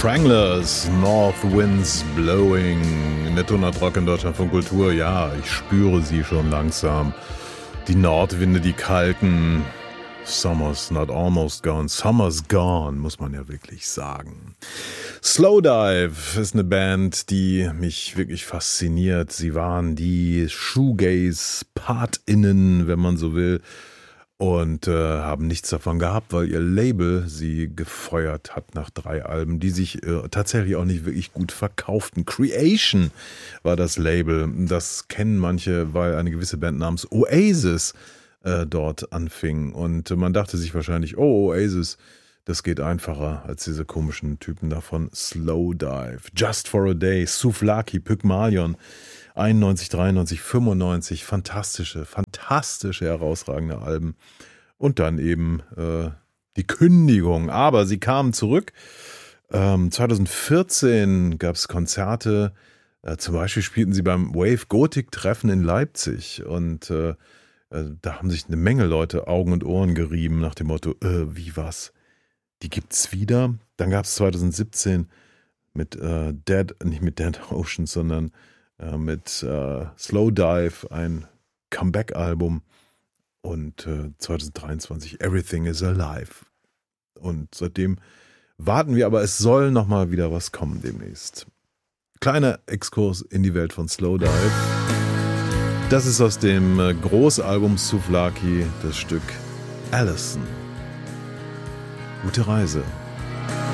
Stranglers, North Winds Blowing. In der Tonart Rock in Deutschland von Kultur. Ja, ich spüre sie schon langsam. Die Nordwinde, die kalten. Summer's not almost gone. Summer's gone, muss man ja wirklich sagen. Slowdive ist eine Band, die mich wirklich fasziniert. Sie waren die Shoegaze-PartInnen, wenn man so will. Und haben nichts davon gehabt, weil ihr Label sie gefeuert hat nach 3 Alben, die sich tatsächlich auch nicht wirklich gut verkauften. Creation war das Label. Das kennen manche, weil eine gewisse Band namens Oasis dort anfing. Und man dachte sich wahrscheinlich, oh, Oasis, das geht einfacher als diese komischen Typen davon. Slowdive, Just for a Day, Souvlaki, Pygmalion, 91, 93, 95, fantastische, herausragende Alben. Und dann eben die Kündigung. Aber sie kamen zurück. 2014 gab es Konzerte. Zum Beispiel spielten sie beim Wave Gothic Treffen in Leipzig. Und da haben sich eine Menge Leute Augen und Ohren gerieben nach dem Motto, wie was? Die gibt's wieder? Dann gab es 2017 mit nicht mit Dead Oceans, sondern mit Slowdive ein Comeback-Album und 2023 Everything is Alive. Und seitdem warten wir, aber es soll nochmal wieder was kommen demnächst. Kleiner Exkurs in die Welt von Slowdive. Das ist aus dem Großalbum Souvlaki das Stück Allison. Gute Reise.